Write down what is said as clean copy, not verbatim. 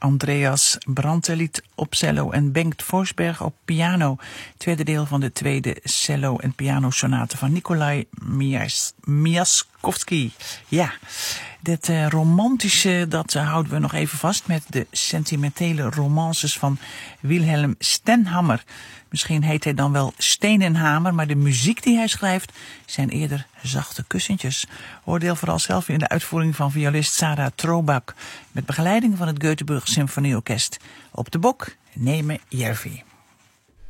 Andreas Brantelid op cello en Bengt Forsberg op piano. Tweede deel van de tweede cello- en pianosonate van Nikolai Miaskovsky. Ja, dit romantische, dat houden we nog even vast met de sentimentele romances van Wilhelm Stenhammar. Misschien heet hij dan wel Steenenhamer, maar de muziek die hij schrijft zijn eerder zachte kussentjes. Oordeel vooral zelf in de uitvoering van violist Sarah Trobak met begeleiding van het Göteborg Symfonieorkest. Op de bok, Neeme Järvi.